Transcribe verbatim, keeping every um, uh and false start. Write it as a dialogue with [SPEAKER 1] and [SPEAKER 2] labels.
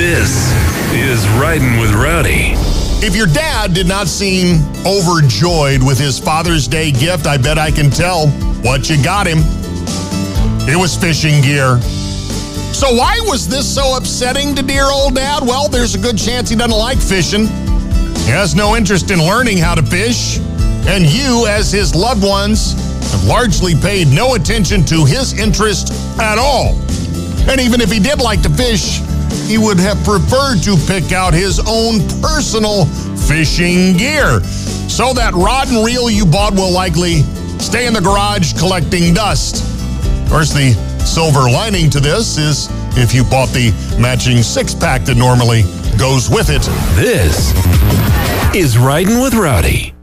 [SPEAKER 1] This is Riding with Rowdy.
[SPEAKER 2] If your dad did not seem overjoyed with his Father's Day gift, I bet I can tell what you got him. It was fishing gear. So why was this so upsetting to dear old dad? Well, there's a good chance he doesn't like fishing. He has no interest in learning how to fish. And you, as his loved ones, have largely paid no attention to his interest at all. And even if he did like to fish, he would have preferred to pick out his own personal fishing gear. So that rod and reel you bought will likely stay in the garage collecting dust. Of course, the silver lining to this is if you bought the matching six-pack that normally goes with it.
[SPEAKER 1] This is Riding with Rowdy.